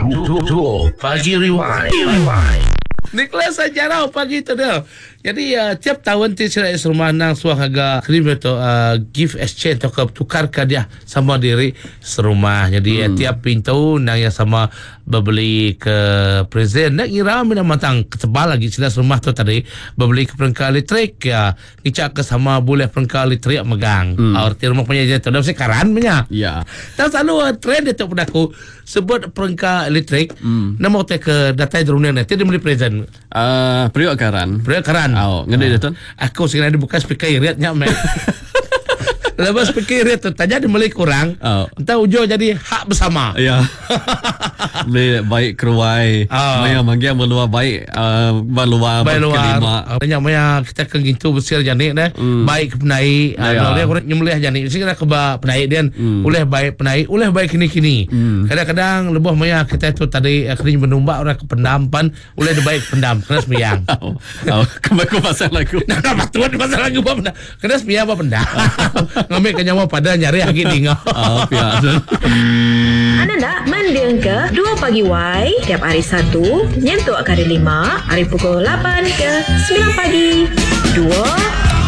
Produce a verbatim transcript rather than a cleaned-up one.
Dua Pagi Rewind. Nicholas sejarah pagi tu dia. Jadi uh, tiap tahun ti cerai serumah nang suang harga krim tu uh, gift exchange atau tukarkan dia sama diri serumah. Jadi hmm. uh, tiap pintu nang yang sama berbeli ke present nak kira mina matang ketebal lagi sila serumah tu tadi berbeli ke perangkat elektrik ya. Kicak ke sama boleh perangkat elektrik megang. Hmm. Arti rumah punya je tu dah sekaran punya. Ya. Dan selalu uh, trend dia tu pada aku sebut perangkat elektrik hmm. nama tu ke data drone nanti dia beli present. Uh, periuk karan. Periuk karan. Oh, ngedai dah tu. Aku sekarang dibuka speaker iritnya mek. Lepas speaker irit tu tanya dia beli kurang. Oh. Entah ujung jadi hak bersama. Ya. Beli baik keruai. Oh. Maya manggil meluar baik uh, meluar kelima. Banyak maya kita ke gitu besar janik dah. Mm. Baik penai. Kalau dia kurang nyembelih janik. Mesti kita ke penai dia. Mm. Uleh baik penai, uleh baik kini-kini. Mm. Kadang-kadang lebih maya kita tu tadi akhirnya menumbak orang ke pendampan, uleh dia baik pendam kena sembiang. Oh. Oh. Kemaku pasal lagu. Nah, apa tuan pasal lagu apa pendam? Kena sembiang apa pendam? Ngambil kenyawa pada nyari lagi tinggal. Oh, biasa. Anda nak mendengar ke dua Pagi Y tiap hari Sabtu nyentuh hari lima, hari pukul lapan ke sembilan pagi. Dua